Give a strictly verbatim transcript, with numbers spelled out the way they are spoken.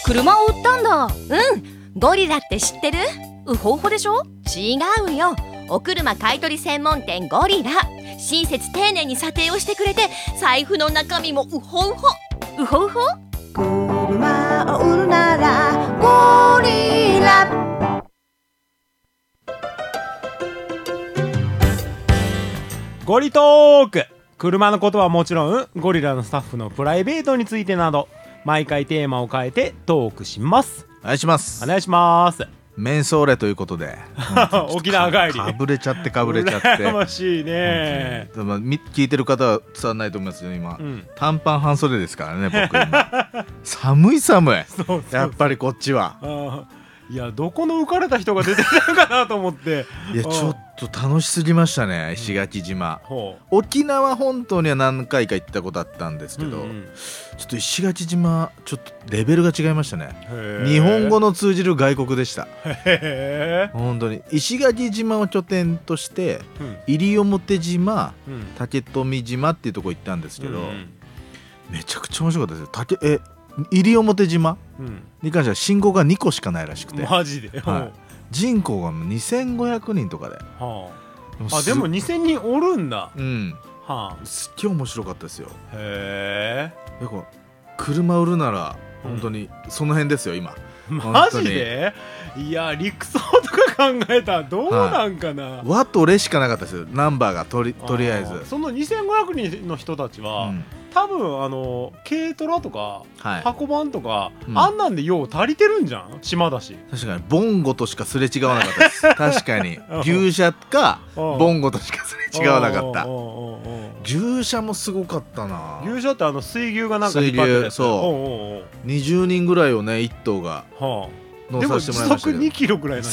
車を売ったんだ。 うん、ゴリラって知ってる？ ウホウホでしょ？ 違うよ。お車買い取り専門店ゴリラ。親切丁寧に査定をしてくれて、財布の中身もウホウホ。 ウホウホ？ 車を売るならゴリラ。 ゴリトーク。車のことはもちろん、ゴリラのスタッフのプライベートについてなど、毎回テーマを変えてトークします。 お願いします。 お願いします。 メンソーレということで沖縄帰りかぶれちゃってかぶれちゃって羨ましいね。 まあ、聞いてる方は伝わらないと思いますけど今、うん、短パン半袖ですからね僕今寒い寒い。そうそうそう、やっぱりこっちは。 あ、いや、どこの浮かれた人が出てきたのかなと思っていや、ちょっと楽しすぎましたね、石垣島、うん、沖縄本島には何回か行ったことあったんですけど、うんうん、ちょっと石垣島ちょっとレベルが違いましたね。日本語の通じる外国でした。へー、本当に石垣島を拠点として、うん、西表島、うん、竹富島っていうとこ行ったんですけど、うんうん、めちゃくちゃ面白かったですよ。竹え西表島、うん、に関しては信号がにこしかないらしくて、 マジで、 はい、人口がにせんごひゃくにんとかで、はあ、でもあでもにせんにんおるんだ、 うん、はあ、すっげえ面白かったですよ。へえ。車売るなら本当にその辺ですよ、うん、今。 マジで？いや、陸送とか考えたらどうなんかな、 はい、和とレしかなかったですよ、ナンバーがとり、とりあえず。 そのにせんごひゃくにんの人たちは、うん、多分あの軽トラとか、はい、箱バンとか、うん、あんなんでよう足りてるんじゃん、島だし。 確かにボンゴとしかすれ違わなかったです確かに牛車かボンゴとしかすれ違わなかった。牛車もすごかったな。 牛車ってあの水牛がなんか引っ張ってるやつ。 そう、おうおうおう、にじゅうにんぐらいをね、いっ頭が乗させてもらいましたけど、 でも時速にキロぐらいなん